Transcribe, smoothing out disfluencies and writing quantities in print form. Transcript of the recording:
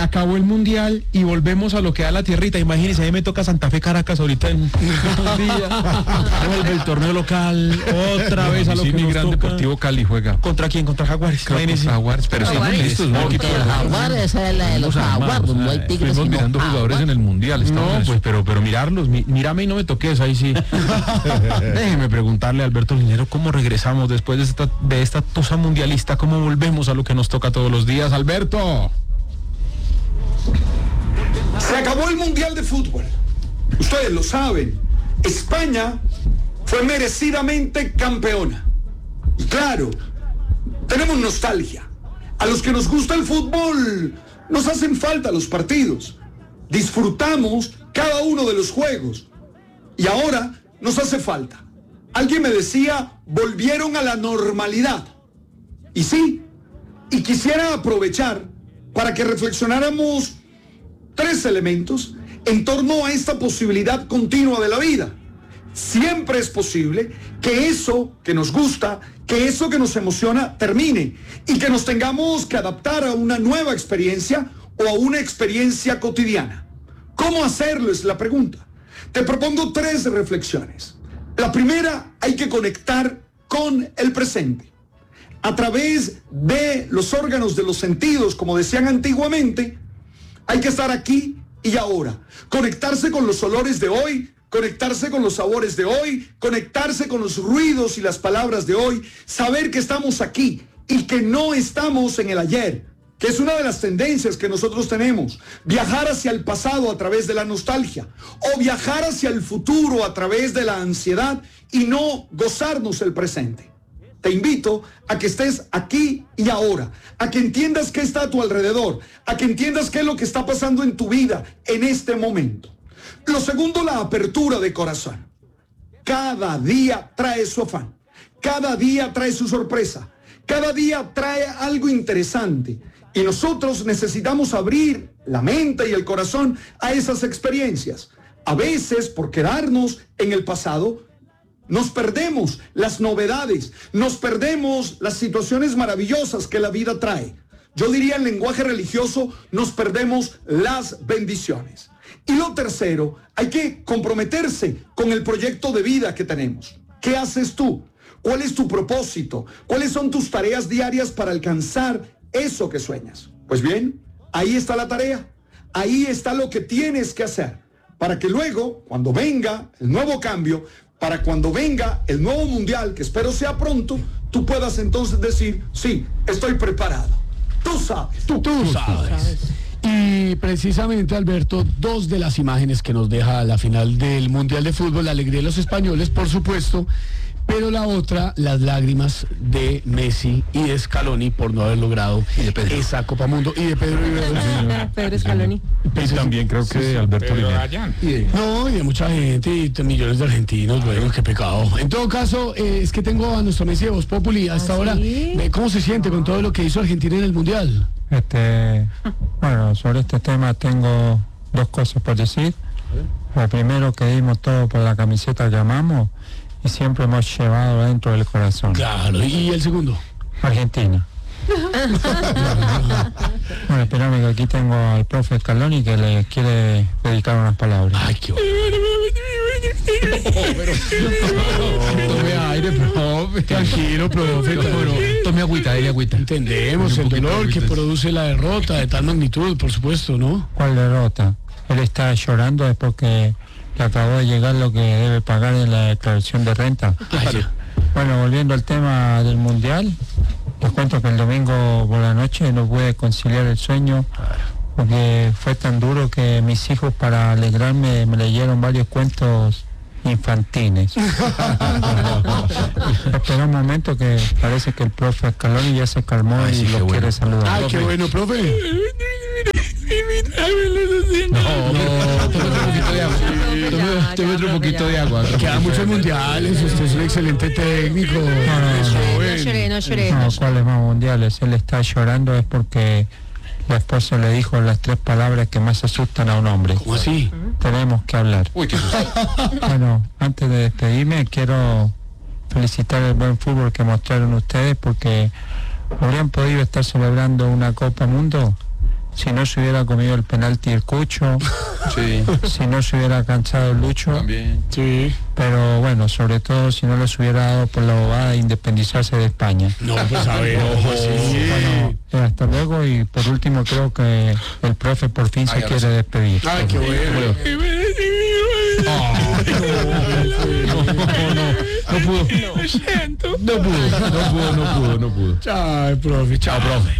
acabó el Mundial y volvemos a lo que da la tierrita. Imagínense, ahí me toca Santa Fe Caracas ahorita en 2 días. Vuelve el torneo local, otra vez a lo que nos Gran toca. Deportivo Cali juega. ¿Contra quién? ¿Contra Jaguares? Jaguares, pero estamos listos, ¿no? Jaguares, esa es la de los Jaguares, no hay tigres. Estuvimos mirando jugadores en el Mundial. No, pues, pero mirarlos, mírame y no me toques, ahí sí. Déjeme preguntarle a Alberto Linero cómo regresamos después de esta tosa mundialista, cómo volvemos a lo que nos toca todos los días. Alberto. Se acabó el Mundial de Fútbol. Ustedes lo saben. España fue merecidamente campeona. Y claro, tenemos nostalgia. A los que nos gusta el fútbol, nos hacen falta los partidos. Disfrutamos cada uno de los juegos. Y ahora nos hace falta. Alguien me decía, volvieron a la normalidad. Y sí, y quisiera aprovechar para que reflexionáramos 3 elementos en torno a esta posibilidad continua de la vida. Siempre es posible que eso que nos gusta, que eso que nos emociona termine y que nos tengamos que adaptar a una nueva experiencia o a una experiencia cotidiana. ¿Cómo hacerlo? Es la pregunta. Te propongo 3 reflexiones. La primera, hay que conectar con el presente. A través de los órganos de los sentidos, como decían antiguamente, hay que estar aquí y ahora. Conectarse con los olores de hoy, conectarse con los sabores de hoy, conectarse con los ruidos y las palabras de hoy, saber que estamos aquí y que no estamos en el ayer, que es una de las tendencias que nosotros tenemos. Viajar hacia el pasado a través de la nostalgia o viajar hacia el futuro a través de la ansiedad y no gozarnos el presente. Te invito a que estés aquí y ahora, a que entiendas qué está a tu alrededor, a que entiendas qué es lo que está pasando en tu vida en este momento. Lo segundo, la apertura de corazón. Cada día trae su afán, cada día trae su sorpresa, cada día trae algo interesante. Y nosotros necesitamos abrir la mente y el corazón a esas experiencias. A veces, por quedarnos en el pasado, nos perdemos las novedades, nos perdemos las situaciones maravillosas que la vida trae. Yo diría en lenguaje religioso, nos perdemos las bendiciones. Y lo tercero, hay que comprometerse con el proyecto de vida que tenemos. ¿Qué haces tú? ¿Cuál es tu propósito? ¿Cuáles son tus tareas diarias para alcanzar eso que sueñas? Pues bien, ahí está la tarea. Ahí está lo que tienes que hacer para que luego, cuando venga el nuevo cambio, para cuando venga el nuevo mundial, que espero sea pronto, tú puedas entonces decir, sí, estoy preparado. Tú sabes. Tú sabes. Y precisamente, Alberto, 2 de las imágenes que nos deja la final del Mundial de Fútbol, la alegría de los españoles, por supuesto, pero la otra, las lágrimas de Messi y de Scaloni por no haber logrado esa Copa Mundo, y de Pedro Rivera. Pedro Scaloni. Y también creo que de Alberto Linero. No, y de mucha gente, y de millones de argentinos, bueno, qué pecado. En todo caso, es que tengo a nuestro Messi de Voz Populi hasta ahora. ¿Cómo se siente con todo lo que hizo Argentina en el Mundial? Bueno, sobre este tema tengo 2 cosas por decir. Lo primero, que dimos todo por la camiseta que amamos y siempre hemos llevado dentro del corazón. Claro, ¿y el segundo? Argentina. Bueno, espérame que aquí tengo al profe Scaloni que le quiere dedicar unas palabras. Ay, qué bueno. Tome aire, profe. Tranquilo, profe. Tome agüita, dele agüita. Entendemos el dolor que produce la derrota de tal magnitud, por supuesto, ¿no? ¿Cuál derrota? Él está llorando es porque le acabó de llegar lo que debe pagar en la declaración de renta. Bueno, volviendo al tema del Mundial, les cuento que el domingo por la noche no pude conciliar el sueño porque fue tan duro que mis hijos, para alegrarme, me leyeron varios cuentos infantiles. Espera un momento, que parece que el profe Scaloni ya se calmó y lo quiere saludar. Ay, qué bueno, profe. Tome otro poquito de agua. Queda muchos mundiales, usted es un excelente técnico. No lloré. No, ¿cuáles más mundiales? Él está llorando es porque la esposa le dijo las 3 palabras que más asustan a un hombre. ¿Cómo así? Tenemos que hablar. Uy, qué susto. Bueno, antes de despedirme, quiero felicitar el buen fútbol que mostraron ustedes, porque habrían podido estar celebrando una Copa Mundo si no se hubiera comido el penalti el Cucho, Sí, si no se hubiera cansado el Lucho, también. Sí. pero bueno, sobre todo si no les hubiera dado por la bobada de independizarse de España. No, pues a ver, ojo, sí. Bueno, hasta luego y por último creo que el profe por fin se quiere despedir. Ay, qué bueno. No pudo. No pudo. Chao, profe. Chao, profe.